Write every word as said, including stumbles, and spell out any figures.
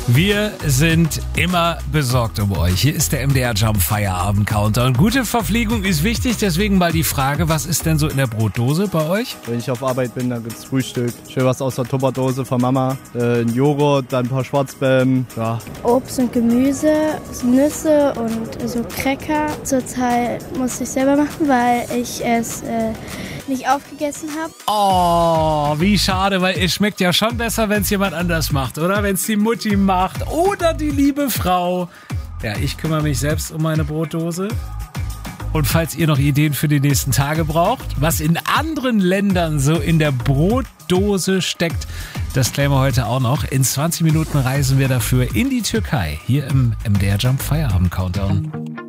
Wir sind immer besorgt um euch. Hier ist der M D R Jump Feierabend Countdown. Gute Verpflegung ist wichtig, deswegen mal die Frage, was ist denn so in der Brotdose bei euch? Wenn ich auf Arbeit bin, dann gibt's Frühstück. Schön was aus der Tupperdose von Mama. Äh, ein Joghurt, dann ein paar Schwarzbäm. Ja. Obst und Gemüse, Nüsse und so Cracker. Zurzeit muss ich selber machen, weil ich es äh, nicht aufgegessen habe. Oh, wie schade, weil es schmeckt ja schon besser, wenn es jemand anders macht, oder? Wenn es die Mutti macht oder die liebe Frau. Ja, ich kümmere mich selbst um meine Brotdose. Und falls ihr noch Ideen für die nächsten Tage braucht, was in anderen Ländern so in der Brotdose steckt, das klären wir heute auch noch. In zwanzig Minuten reisen wir dafür in die Türkei, hier im M D R Jump Feierabend Countdown.